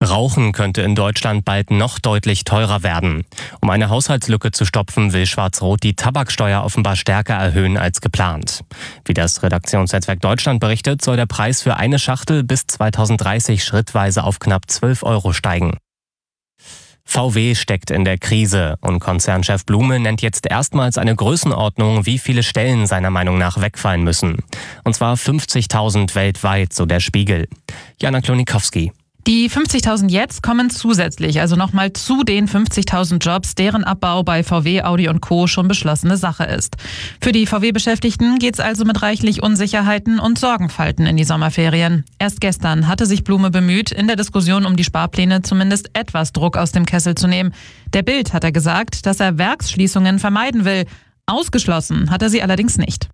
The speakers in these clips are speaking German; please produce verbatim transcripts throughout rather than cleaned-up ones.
Rauchen könnte in Deutschland bald noch deutlich teurer werden. Um eine Haushaltslücke zu stopfen, will Schwarz-Rot die Tabaksteuer offenbar stärker erhöhen als geplant. Wie das Redaktionsnetzwerk Deutschland berichtet, soll der Preis für eine Schachtel bis zweitausenddreißig schrittweise auf knapp zwölf Euro steigen. V W steckt in der Krise und Konzernchef Blume nennt jetzt erstmals eine Größenordnung, wie viele Stellen seiner Meinung nach wegfallen müssen. Und zwar fünfzigtausend weltweit, so der Spiegel. Jana Klonikowski. Die fünfzigtausend jetzt kommen zusätzlich, also nochmal zu den fünfzigtausend Jobs, deren Abbau bei V W, Audi und Co. schon beschlossene Sache ist. Für die V W-Beschäftigten geht's also mit reichlich Unsicherheiten und Sorgenfalten in die Sommerferien. Erst gestern hatte sich Blume bemüht, in der Diskussion um die Sparpläne zumindest etwas Druck aus dem Kessel zu nehmen. Der Bild hat er gesagt, dass er Werksschließungen vermeiden will. Ausgeschlossen hat er sie allerdings nicht.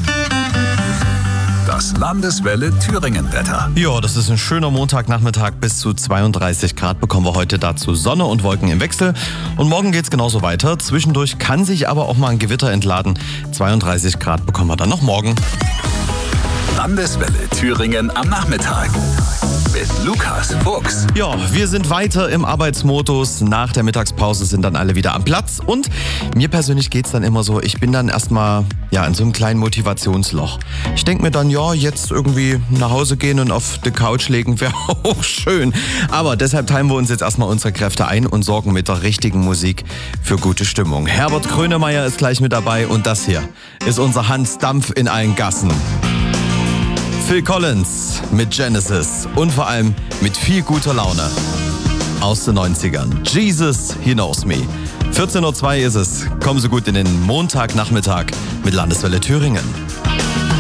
Das Landeswelle Thüringen-Wetter. Ja, das ist ein schöner Montagnachmittag. Bis zu zweiunddreißig Grad bekommen wir heute dazu. Sonne und Wolken im Wechsel. Und morgen geht's genauso weiter. Zwischendurch kann sich aber auch mal ein Gewitter entladen. zweiunddreißig Grad bekommen wir dann noch morgen. Landeswelle Thüringen am Nachmittag. Mit Lukas Fuchs. Ja, wir sind weiter im Arbeitsmodus. Nach der Mittagspause sind dann alle wieder am Platz. Und mir persönlich geht's dann immer so, ich bin dann erstmal ja, in so einem kleinen Motivationsloch. Ich denke mir dann, ja, jetzt irgendwie nach Hause gehen und auf die Couch legen wäre auch schön. Aber deshalb teilen wir uns jetzt erstmal unsere Kräfte ein und sorgen mit der richtigen Musik für gute Stimmung. Herbert Grönemeyer ist gleich mit dabei und das hier ist unser Hans Dampf in allen Gassen. Phil Collins mit Genesis und vor allem mit viel guter Laune aus den neunzigern. Jesus, He Knows Me. vierzehn Uhr zwei ist es. Kommen Sie gut in den Montagnachmittag mit Landeswelle Thüringen.